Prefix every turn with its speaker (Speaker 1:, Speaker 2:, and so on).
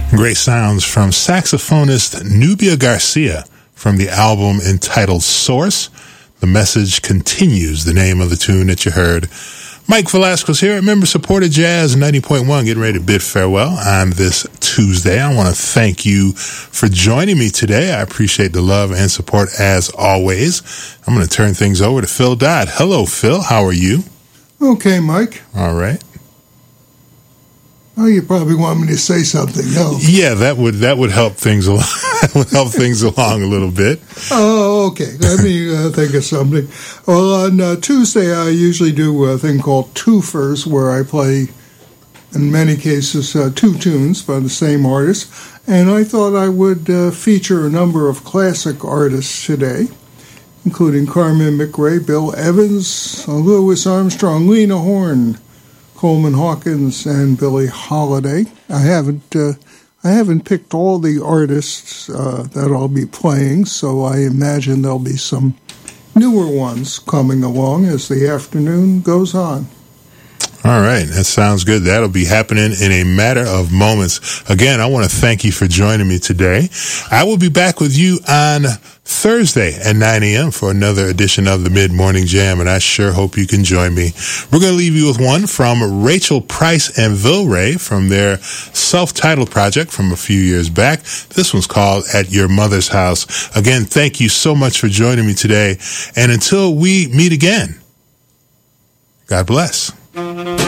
Speaker 1: Great sounds from saxophonist Nubia Garcia from the album entitled Source. The Message Continues, the name of the tune that you heard. Mike Velasquez here at member-supported Jazz 90.1, getting ready to bid farewell on this Tuesday. I want to thank you for joining me today. I appreciate the love and support as always. I'm going to turn things over to Phil Dodd. Hello, Phil. How are you?
Speaker 2: Okay, Mike.
Speaker 1: All right.
Speaker 2: Oh, you probably want me to say something else.
Speaker 1: Yeah, that would help things along. That would help things along a little bit.
Speaker 2: Oh, okay. Let me think of something. Well, on Tuesday, I usually do a thing called twofers, where I play, in many cases, two tunes by the same artist. And I thought I would feature a number of classic artists today, including Carmen McRae, Bill Evans, Louis Armstrong, Lena Horne, Coleman Hawkins, and Billie Holiday. I haven't picked all the artists that I'll be playing, so I imagine there'll be some newer ones coming along as the afternoon goes on.
Speaker 1: All right, that sounds good. That'll be happening in a matter of moments. Again, I want to thank you for joining me today. I will be back with you on Thursday at 9 a.m. for another edition of the Mid-Morning Jam, and I sure hope you can join me. We're going to leave you with one from Rachel Price and Vilray from their self-titled project from a few years back. This one's called At Your Mother's House. Again, thank you so much for joining me today, and until we meet again, God bless.